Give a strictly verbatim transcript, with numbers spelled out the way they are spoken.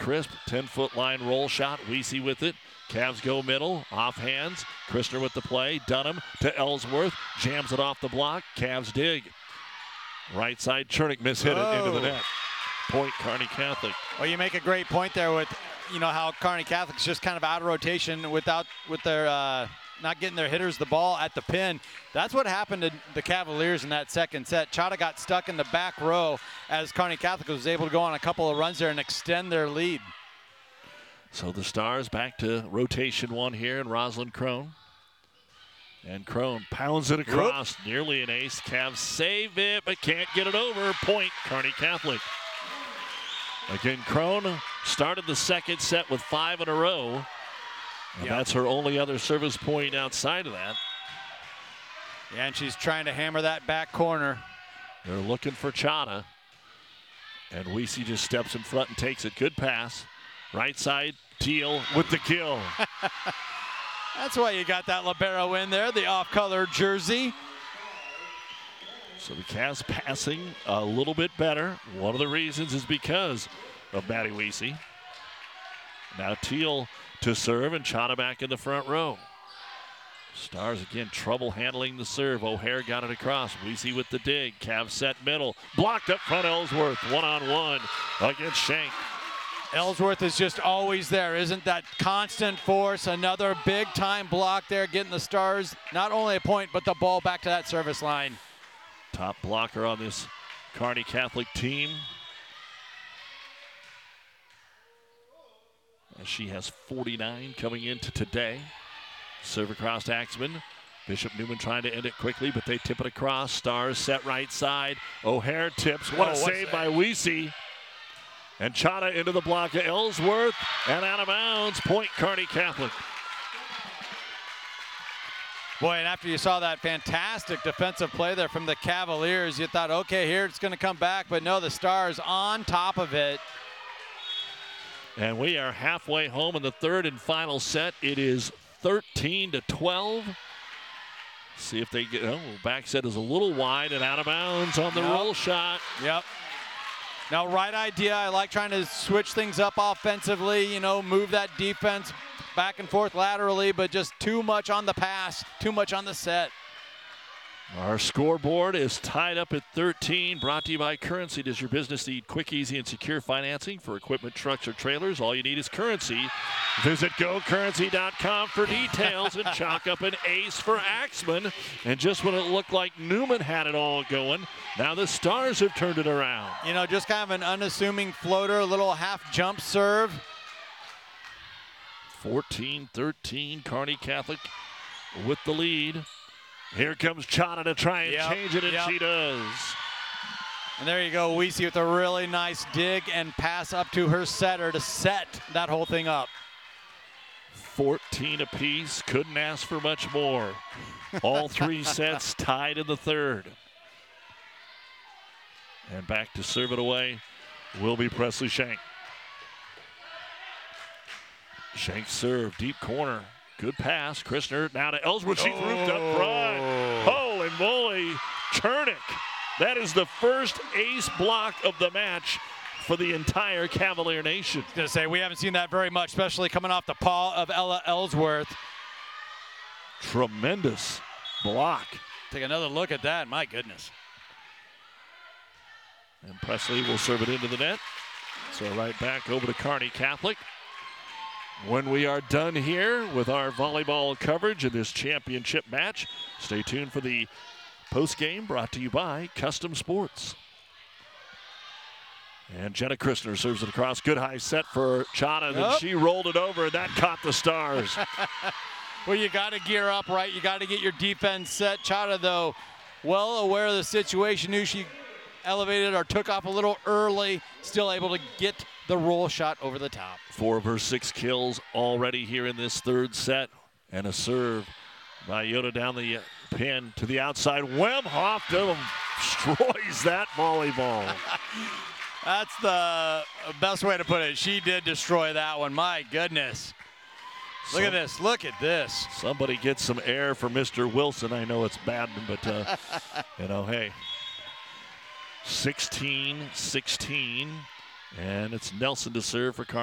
crisp. ten-foot line roll shot. Weesey with it. Cavs go middle. Off hands. Christner with the play. Dunham to Ellsworth. Jams it off the block. Cavs dig. Right side. Chernick mishit it into the net. Point Kearney Catholic. Well, you make a great point there with, you know, how Kearney Catholic's just kind of out of rotation without with their uh, not getting their hitters the ball at the pin. That's what happened to the Cavaliers in that second set. Chata got stuck in the back row as Kearney Catholic was able to go on a couple of runs there and extend their lead. So the Stars back to rotation one here in Rosalind Crone. And Crone pounds it across. Whoop. Nearly an ace. Cavs save it, but can't get it over. Point Kearney Catholic. Again, Crone started the second set with five in a row. And yep. That's her only other service point outside of that. Yeah, and she's trying to hammer that back corner. They're looking for Chata. And Weesey just steps in front and takes it. Good pass. Right side, Teal with the kill. That's why you got that libero in there, the off-color jersey. So the Cavs passing a little bit better. One of the reasons is because of Maddie Weesey. Now Teal to serve and Chata back in the front row. Stars again, trouble handling the serve. O'Hare got it across. Weesey with the dig. Cavs set middle. Blocked up front Ellsworth. One-on-one against Shank. Ellsworth is just always there, isn't that constant force? Another big-time block there, getting the Stars not only a point, but the ball back to that service line. Top blocker on this Kearney Catholic team. As she has forty-nine coming into today. Serve across to Axman. Bishop Neumann trying to end it quickly, but they tip it across. Stars set right side. O'Hare tips. What oh, a save by Weesey. And Chata into the block of Ellsworth and out of bounds. Point Kearney Catholic. Boy, and after you saw that fantastic defensive play there from the Cavaliers, you thought, okay, here it's going to come back, but no, the Stars on top of it. And we are halfway home in the third and final set. It is thirteen to twelve. See if they get, oh, back set is a little wide and out of bounds on the yep. roll shot. Yep. Now, right idea. I like trying to switch things up offensively, you know, move that defense back and forth laterally, but just too much on the pass, too much on the set. Our scoreboard is tied up at thirteen, brought to you by Currency. Does your business need quick, easy, and secure financing for equipment, trucks, or trailers? All you need is Currency. Visit go currency dot com for details and chalk up an ace for Axman. And just when it looked like Neumann had it all going, now the Stars have turned it around. You know, just kind of an unassuming floater, a little half jump serve. fourteen thirteen, Kearney Catholic with the lead. Here comes Chata to try and yep, change it, and yep. she does. And there you go, Weesey with a really nice dig and pass up to her setter to set that whole thing up. fourteen apiece, couldn't ask for much more. All three sets tied in the third. And back to serve it away will be Presley Shank. Shank serve, deep corner. Good pass. Christner now to Ellsworth. She's oh. roofed up front. Holy moly. Chernick. That is the first ace block of the match for the entire Cavalier Nation. I was going to say, we haven't seen that very much, especially coming off the paw of Ella Ellsworth. Tremendous block. Take another look at that. My goodness. And Presley will serve it into the net. So right back over to Kearney Catholic. When we are done here with our volleyball coverage of this championship match, stay tuned for the post-game brought to you by Custom Sports. And Jenna Christner serves it across. Good high set for Chata. Then yep. she rolled it over, and that caught the Stars. Well, you got to gear up, right? You got to get your defense set. Chata, though, well aware of the situation, knew she elevated or took off a little early, still able to get the roll shot over the top. Four of her six kills already here in this third set. And a serve by Yoda down the pin to the outside. Wemhoff destroys that volleyball. That's the best way to put it. She did destroy that one. My goodness. Look Some, at this. Look at this. Somebody get some air for Mister Wilson. I know it's bad, but, uh, you know, hey. sixteen sixteen. And it's Nelson to serve for Carter.